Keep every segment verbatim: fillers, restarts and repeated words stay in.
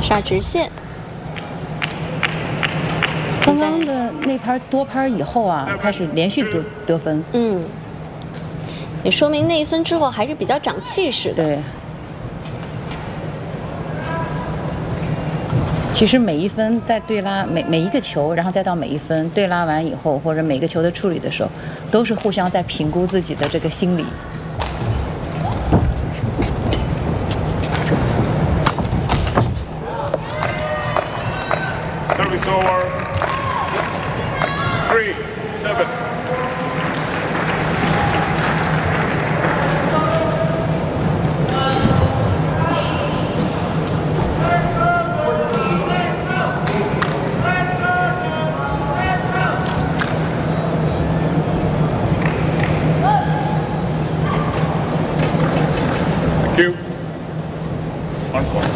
杀直线。 刚刚的那拍多拍以后啊，开始连续得得分。 嗯，也说明那一分之后还是比较长气势的。 对。其实每一分在对拉每每一个球，然后再到每一分对拉完以后，或者每个球的处理的时候，都是互相在评估自己的这个心理。 Service over. Three, seven. Thank you. One point.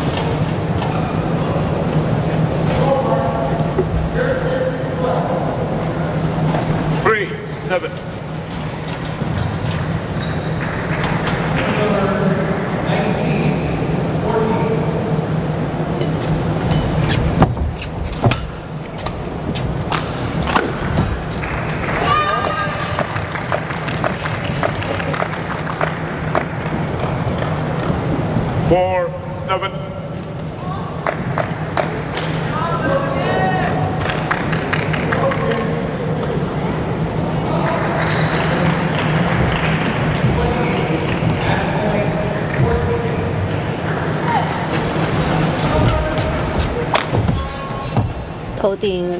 Three, seven. Four, seven. 头顶